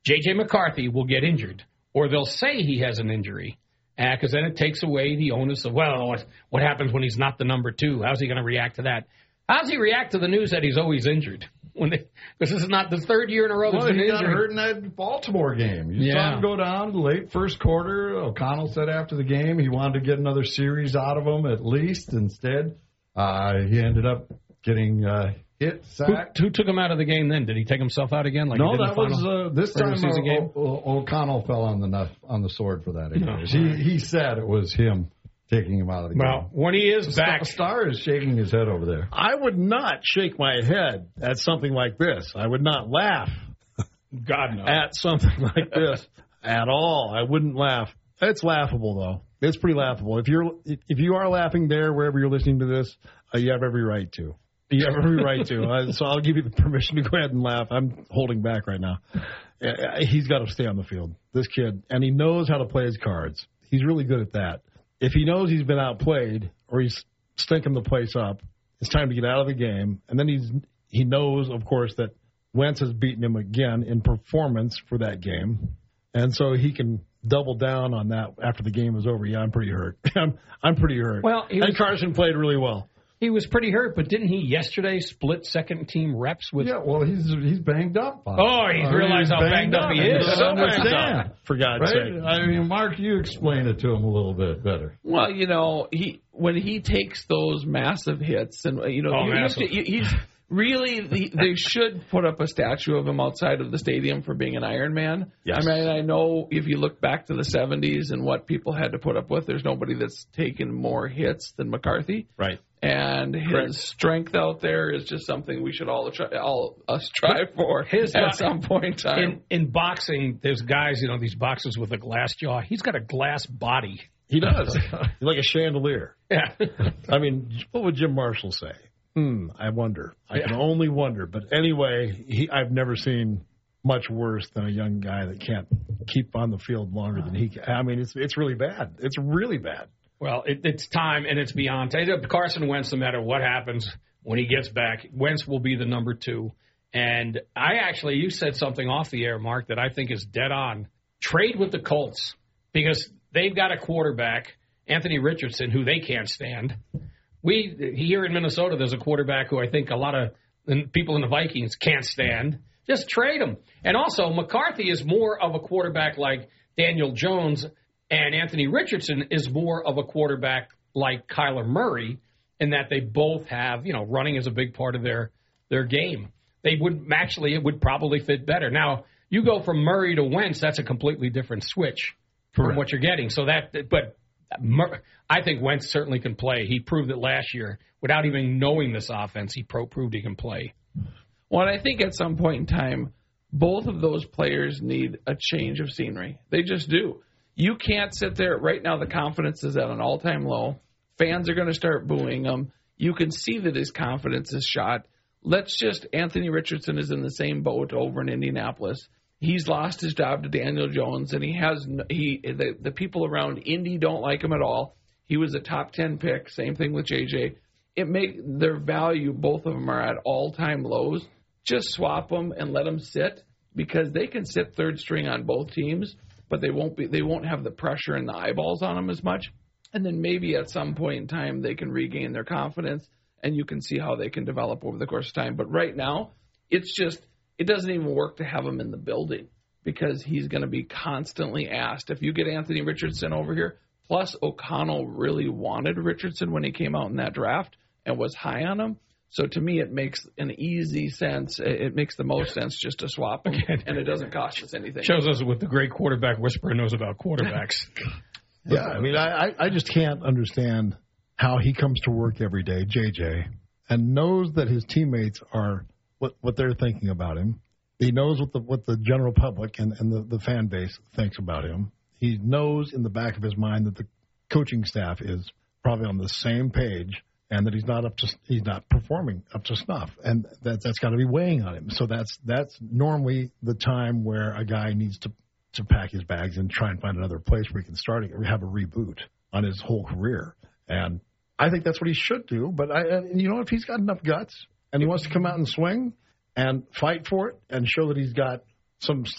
J.J. McCarthy will get injured, or they'll say he has an injury, because then it takes away the onus of, well, what happens when he's not the number 2? How's he going to react to that? How does he react to the news that he's always injured? Because this is not the third year in a row he's been injured. He got hurt in that Baltimore game. You saw him go down late first quarter. O'Connell said after the game he wanted to get another series out of him at least. Instead, he ended up getting hit, sacked. Who took him out of the game then? Did he take himself out again? No, that was this time O'Connell fell on the sword for that. No. He said it was him taking him out of the game. Well, when he is back. Star is shaking his head over there. I would not shake my head at something like this. I would not laugh God no. at something like this at all. I wouldn't laugh. It's laughable, though. It's pretty laughable. If you are laughing there, wherever you're listening to this, you have every right to. You have every right to. So I'll give you the permission to go ahead and laugh. I'm holding back right now. He's got to stay on the field, this kid. And he knows how to play his cards. He's really good at that. If he knows he's been outplayed or he's stinking the place up, it's time to get out of the game. And then he knows, of course, that Wentz has beaten him again in performance for that game. And so he can double down on that after the game is over. Yeah, I'm pretty hurt. I'm pretty hurt. Well, and Carson played really well. He was pretty hurt, but didn't he yesterday split second-team reps with... Yeah, well, he's banged up. He's realized how banged up he is. So banged up. For God's sake. I mean, Mark, you explain it to him a little bit better. Well, when he takes those massive hits, and he's really, they should put up a statue of him outside of the stadium for being an Iron Man. Yes. I mean, I know if you look back to the 70s and what people had to put up with, there's nobody that's taken more hits than McCarthy. Right. And his strength out there is just something we should all strive for at some point in time. In boxing, there's guys, these boxers with a glass jaw. He's got a glass body. He does. He's like a chandelier. Yeah. I mean, what would Jim Marshall say? I wonder. I can only wonder. But anyway, I've never seen much worse than a young guy that can't keep on the field longer than he can. I mean, it's really bad. It's really bad. Well, it's time, and it's beyond. Carson Wentz, no matter what happens when he gets back, Wentz will be the number 2. And you said something off the air, Mark, that I think is dead on. Trade with the Colts, because they've got a quarterback, Anthony Richardson, who they can't stand. Here in Minnesota, there's a quarterback who I think a lot of people in the Vikings can't stand. Just trade him. And also, McCarthy is more of a quarterback like Daniel Jones, and Anthony Richardson is more of a quarterback like Kyler Murray, in that they both have, running is a big part of their game. It would probably fit better. Now, you go from Murray to Wentz, that's a completely different switch from what you're getting. But I think Wentz certainly can play. He proved it last year. Without even knowing this offense, he proved he can play. Well, I think at some point in time, both of those players need a change of scenery. They just do. You can't sit there. Right now, the confidence is at an all-time low. Fans are going to start booing him. You can see that his confidence is shot. Anthony Richardson is in the same boat over in Indianapolis. He's lost his job to Daniel Jones, and the people around Indy don't like him at all. He was a top 10 pick. Same thing with JJ. Their value, both of them are at all-time lows. Just swap them and let them sit, because they can sit third string on both teams, but they won't have the pressure and the eyeballs on them as much. And then maybe at some point in time they can regain their confidence, and you can see how they can develop over the course of time. But right now, it doesn't even work to have him in the building, because he's going to be constantly asked. If you get Anthony Richardson over here, plus O'Connell really wanted Richardson when he came out in that draft and was high on him. So to me, it makes an easy sense. It makes the most sense just to swap them, and it doesn't cost us anything. Shows us what the great quarterback whisperer knows about quarterbacks. Yeah, I mean, I just can't understand how he comes to work every day, JJ, and knows that his teammates are what they're thinking about him. He knows what the general public and the fan base thinks about him. He knows in the back of his mind that the coaching staff is probably on the same page, and that he's not performing up to snuff, and that's got to be weighing on him. So that's normally the time where a guy needs to pack his bags and try and find another place where he can start or have a reboot on his whole career. And I think that's what he should do. But if he's got enough guts and he wants to come out and swing and fight for it and show that he's got some